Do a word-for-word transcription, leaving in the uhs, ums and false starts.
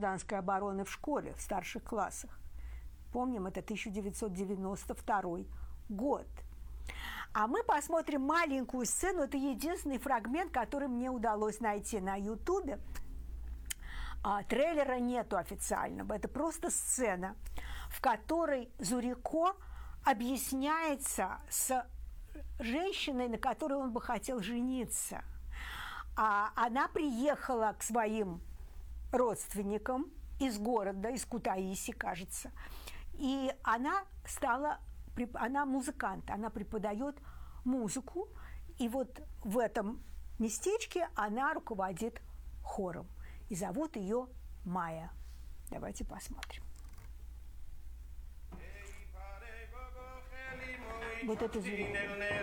гражданской обороны в школе, в старших классах. Помним, это тысяча девятьсот девяносто второй год. А мы посмотрим маленькую сцену. Это единственный фрагмент, который мне удалось найти на Ютубе. А, трейлера нету официального. Это просто сцена, в которой Зурико объясняется с женщиной, на которой он бы хотел жениться. А она приехала к своим родственникам из города, из Кутаиси, кажется. И она стала, она музыкант, она преподает музыку. И вот в этом местечке она руководит хором. И зовут ее Майя. Давайте посмотрим. Вот это Зурико.